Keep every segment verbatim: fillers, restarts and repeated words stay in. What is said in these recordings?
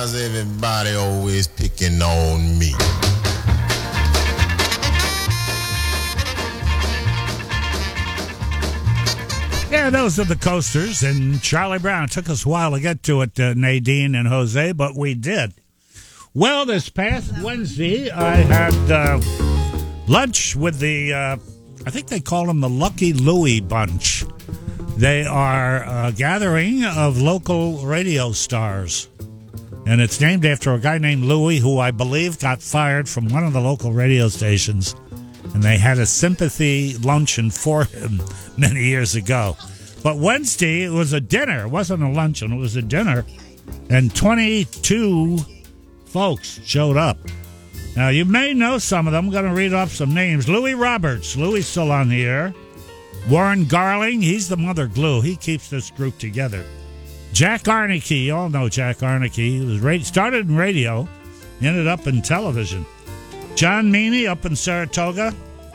Why's everybody always picking on me? Yeah, those are the Coasters and Charlie Brown. It took us a while to get to it, uh, Nadine and Jose, but we did. Well, this past Wednesday, I had uh, lunch with the, uh, I think they call them the Lucky Louie Bunch. They are a gathering of local radio stars. And it's named after a guy named Louie, who I believe got fired from one of the local radio stations. And they had a sympathy luncheon for him many years ago. But Wednesday, it was a dinner. It wasn't a luncheon. It was a dinner. And twenty-two folks showed up. Now, you may know some of them. I'm going to read off some names. Louis Roberts. Louis still on the air. Warren Garling. He's the mother glue. He keeps this group together. Jack Arneke. You all know Jack Arneke. He was ra- started in radio. Ended up in television. John Meany up in Saratoga.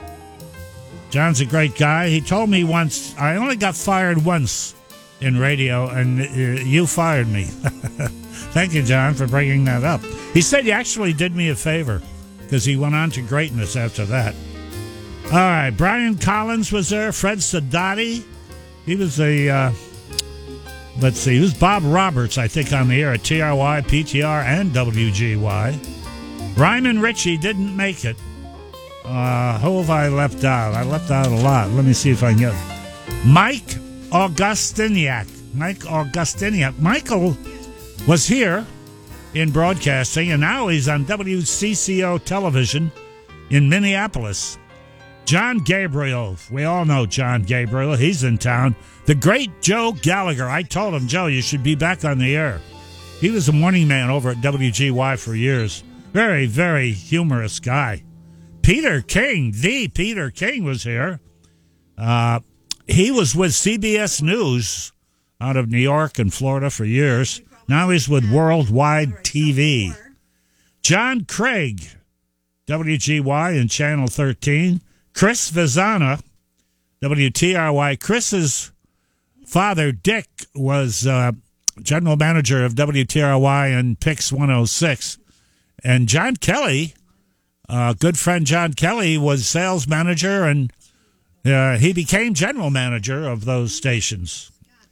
John's a great guy. He told me once, I only got fired once in radio, and uh, you fired me. Thank you, John, for bringing that up. He said you actually did me a favor because he went on to greatness after that. All right, Brian Collins was there. Fred Sadati. He was a, uh, let's see, he was Bob Roberts, I think, on the air at T R Y, P T R, and W G Y. Ryman Ritchie didn't make it. Uh, who have I left out? I left out a lot. Let me see if I can get it. Mike Augustiniak. Mike Augustiniak. Michael was here in broadcasting, and now he's on W C C O television in Minneapolis. John Gabriel. We all know John Gabriel. He's in town. The great Joe Gallagher. I told him, Joe, you should be back on the air. He was a morning man over at W G Y for years. Very, very humorous guy. Peter King, the Peter King was here. Uh, he was with C B S News out of New York and Florida for years. Now he's with Worldwide T V. John Craig, W G Y and Channel thirteen. Chris Vizana, W T R Y. Chris's father, Dick, was uh, general manager of W T R Y and Pix one oh six. And John Kelly, uh, good friend John Kelly, was sales manager, and uh, he became general manager of those stations.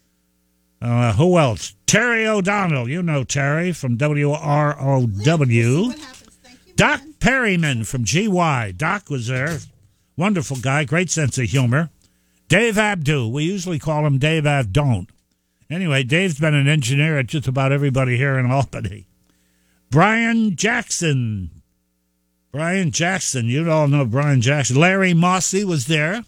Uh, who else? Terry O'Donnell. You know Terry from W R O W. Doc Perryman from G Y. Doc was there. Wonderful guy. Great sense of humor. Dave Abdu. We usually call him Dave Abdon't. Anyway, Dave's been an engineer at just about everybody here in Albany. Brian Jackson. Brian Jackson. You all know Brian Jackson. Larry Mossy was there.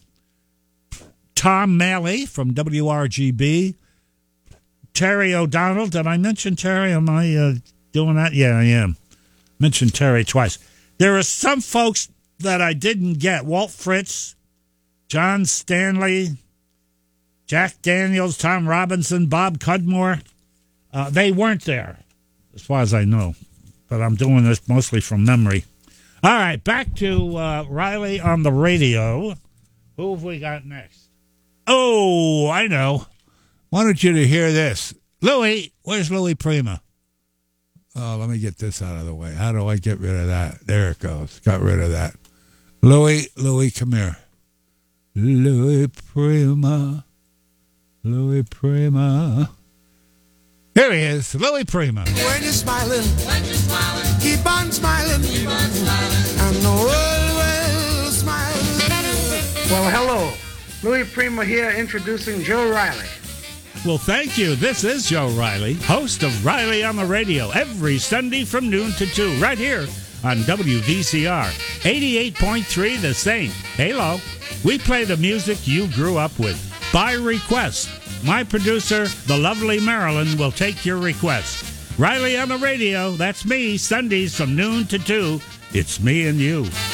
Tom Malley from W R G B. Terry O'Donnell. Did I mention Terry? Am I uh, doing that? Yeah, I am. Mentioned Terry twice. There are some folks that I didn't get. Walt Fritz, John Stanley, Jack Daniels, Tom Robinson, Bob Cudmore. Uh, they weren't there, as far as I know. But I'm doing this mostly from memory. All right, back to uh, Riley on the radio. Who have we got next? Oh, I know. Wanted you to hear this. Louis, where's Louis Prima? Oh, let me get this out of the way. How do I get rid of that? There it goes. Got rid of that. Louis, Louis, come here. Louis Prima. Louis Prima. Here he is, Louis Prima. When you're smiling, when you're smiling, keep on smiling, keep on smiling, and the world will smile. Well, hello. Louis Prima here introducing Joe Riley. Well, thank you. This is Joe Riley, host of Riley on the Radio, every Sunday from noon to two, right here on W V C R, eighty-eight point three The Saint. Halo. We play the music you grew up with, by request. My producer, the lovely Marilyn, will take your request. Riley on the Radio, that's me, Sundays from noon to two. It's me and you.